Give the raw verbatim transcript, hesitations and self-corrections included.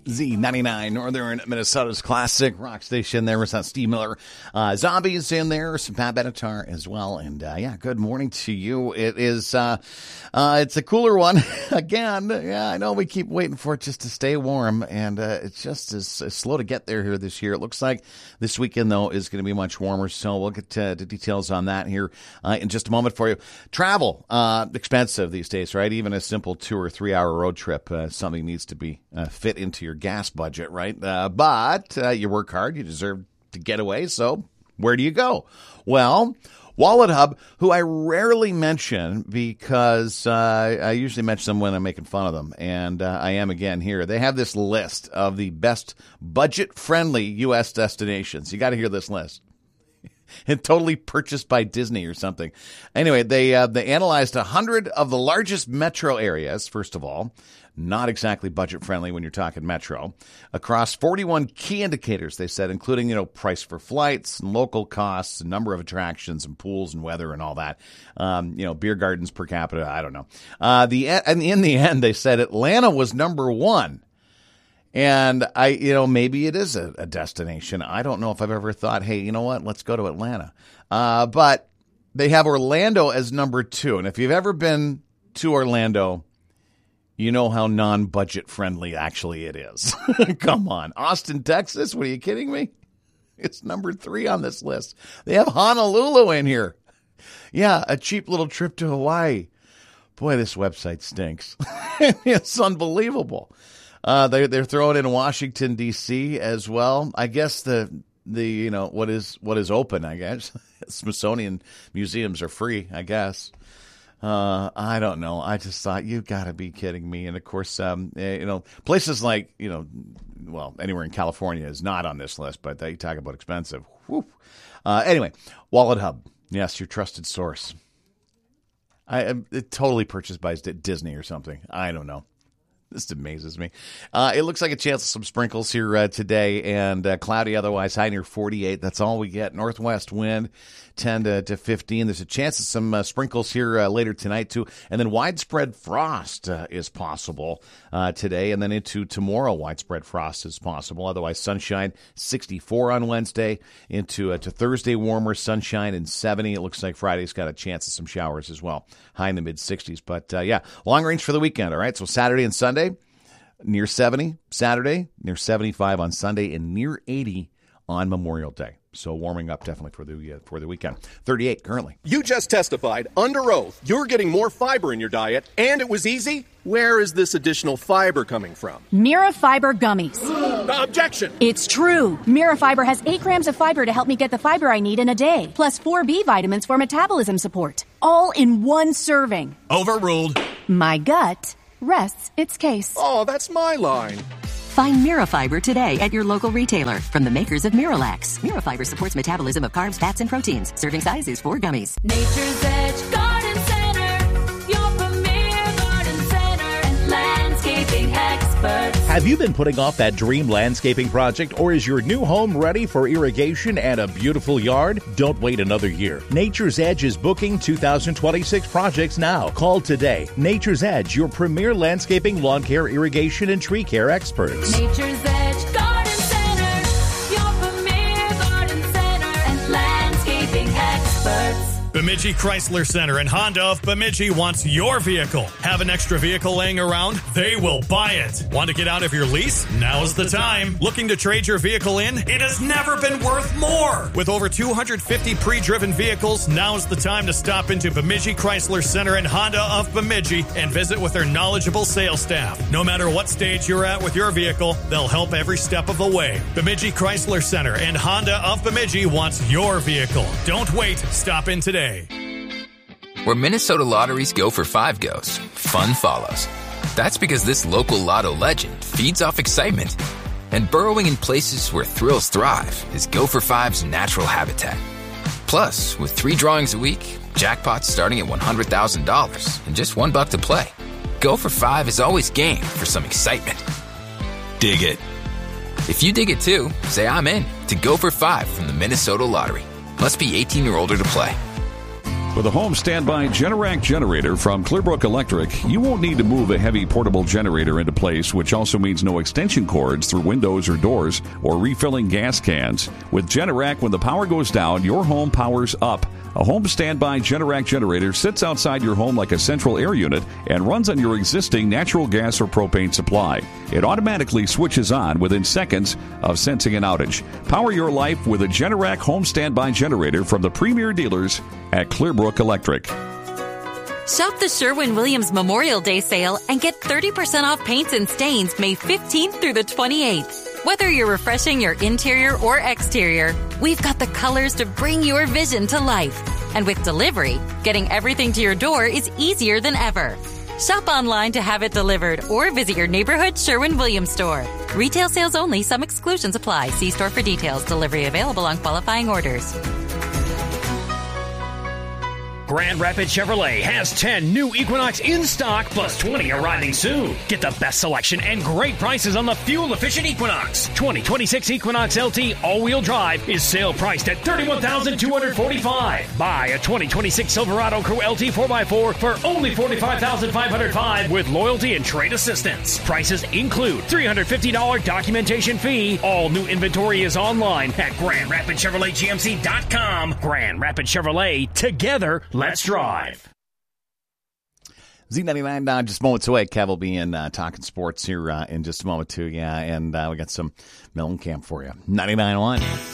Z ninety-nine, Northern Minnesota's classic rock station. There was that Steve Miller. Uh, Zombies in there, some Pat Benatar as well. And uh, yeah, good morning to you. It is, uh, uh, it's a cooler one again. Yeah, I know we keep waiting for it just to stay warm, and uh, it's just as, as slow to get there here this year. It looks like this weekend, though, is going to be much warmer. So we'll get to the details on that here uh, in just a moment for you. Travel, uh, expensive these days, right? Even a simple two or three hour road trip, uh, something needs to be uh, fit into your gas budget, right? Uh, but uh, you work hard, you deserve to get away, so where do you go? Well, Wallet Hub, who I rarely mention because uh, I usually mention them when I'm making fun of them, and uh, I am again here. They have this list of the best budget-friendly U S destinations. You got to hear this list. And totally purchased by Disney or something. Anyway, they uh, they analyzed one hundred of the largest metro areas, first of all. Not exactly budget-friendly when you're talking metro. Across forty-one key indicators, they said, including, you know, price for flights, and local costs, number of attractions, and pools and weather and all that. Um, you know, beer gardens per capita, I don't know. Uh, the and in the end, they said Atlanta was number one. And I, you know, maybe it is a, a destination. I don't know if I've ever thought, hey, you know what, let's go to Atlanta. Uh, but they have Orlando as number two. And if you've ever been to Orlando, you know how non-budget friendly actually it is. Come on. Austin, Texas? What, are you kidding me? It's number three on this list. They have Honolulu in here. Yeah, a cheap little trip to Hawaii. Boy, this website stinks. It's unbelievable. Uh, they, they're throwing in Washington, D C as well. I guess the, the, you know, what is, what is open, I guess. Smithsonian museums are free, I guess. Uh, I don't know. I just thought, you gotta be kidding me. And of course, um, you know, places like, you know, well, anywhere in California is not on this list, but they talk about expensive. Whew. Uh, anyway, Wallet Hub. Yes, your trusted source. I, it totally purchased by Disney or something. I don't know. This amazes me. Uh, it looks like a chance of some sprinkles here uh, today, and uh, cloudy otherwise, high near forty-eight. That's all we get. Northwest wind, ten to fifteen. There's a chance of some uh, sprinkles here uh, later tonight, too. And then widespread frost uh, is possible uh, today, and then into tomorrow, widespread frost is possible. Otherwise, sunshine, sixty-four on Wednesday. Into uh, to Thursday, warmer, sunshine, and seventy. It looks like Friday's got a chance of some showers as well, high in the mid-sixties. But, uh, yeah, long range for the weekend, all right? So Saturday and Sunday, near seventy Saturday, near seventy-five on Sunday, and near eighty on Memorial Day. So warming up definitely for the uh, for the weekend. thirty-eight currently. You just testified under oath you're getting more fiber in your diet, and it was easy. Where is this additional fiber coming from? Mira Fiber Gummies. Objection! It's true. Mira Fiber has eight grams of fiber to help me get the fiber I need in a day, plus four B vitamins for metabolism support. All in one serving. Overruled. My gut rests its case. Oh, that's my line. Find Mirafiber today at your local retailer from the makers of Miralax. Mirafiber supports metabolism of carbs, fats, and proteins. Serving size is four gummies. Nature's Edge Garden Center, your premier garden center and landscaping experts. Have you been putting off that dream landscaping project, or is your new home ready for irrigation and a beautiful yard? Don't wait another year. Nature's Edge is booking two thousand twenty-six projects now. Call today. Nature's Edge, your premier landscaping, lawn care, irrigation, and tree care experts. Nature's Edge Garden Center, your premier garden center and landscaping experts. Bemidji Chrysler Center and Honda of Bemidji wants your vehicle. Have an extra vehicle laying around? They will buy it. Want to get out of your lease? Now's the time. Looking to trade your vehicle in? It has never been worth more. With over two hundred fifty pre-driven vehicles, now's the time to stop into Bemidji Chrysler Center and Honda of Bemidji and visit with their knowledgeable sales staff. No matter what stage you're at with your vehicle, they'll help every step of the way. Bemidji Chrysler Center and Honda of Bemidji wants your vehicle. Don't wait. Stop in today. Where Minnesota lotteries go for five goes, fun follows. That's because this local lotto legend feeds off excitement. And burrowing in places where thrills thrive is Go for Five's natural habitat. Plus, with three drawings a week, jackpots starting at one hundred thousand dollars and just one buck to play. Go for Five is always game for some excitement. Dig it. If you dig it too, say I'm in to Go for Five from the Minnesota Lottery. Must be eighteen or older to play. With a home standby Generac generator from Clearbrook Electric, you won't need to move a heavy portable generator into place, which also means no extension cords through windows or doors or refilling gas cans. With Generac, when the power goes down, your home powers up. A home standby Generac generator sits outside your home like a central air unit and runs on your existing natural gas or propane supply. It automatically switches on within seconds of sensing an outage. Power your life with a Generac home standby generator from the premier dealers at Clearbrook Electric. Shop the Sherwin-Williams Memorial Day sale and get thirty percent off paints and stains May fifteenth through the twenty-eighth. Whether you're refreshing your interior or exterior, we've got the colors to bring your vision to life. And with delivery, getting everything to your door is easier than ever. Shop online to have it delivered or visit your neighborhood Sherwin-Williams store. Retail sales only. Some exclusions apply. See store for details. Delivery available on qualifying orders. Grand Rapids Chevrolet has ten new Equinox in stock, plus twenty arriving soon. Get the best selection and great prices on the fuel-efficient Equinox. twenty twenty-six Equinox L T all-wheel drive is sale priced at thirty-one thousand two hundred forty-five dollars. Buy a twenty twenty-six Silverado Crew L T four by four for only forty-five thousand five hundred five dollars with loyalty and trade assistance. Prices include three hundred fifty dollars documentation fee. All new inventory is online at Grand Rapids Chevrolet G M C dot com. Grand Rapids Chevrolet, together, let's drive. Z ninety-nine, uh, just moments away. Kev will be in uh, talking sports here uh, in just a moment, too. Yeah, and uh, we got some Mellencamp for you. ninety-nine point one.